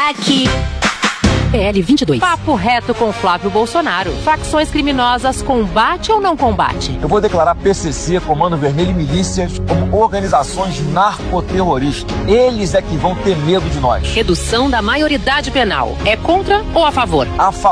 aqui. PL 22. Papo reto com Flávio Bolsonaro. Facções criminosas, combate ou não combate? Eu vou declarar PCC, Comando Vermelho e milícias como organizações narcoterroristas. Eles é que vão ter medo de nós. Redução da maioridade penal. É contra ou a favor? A favor.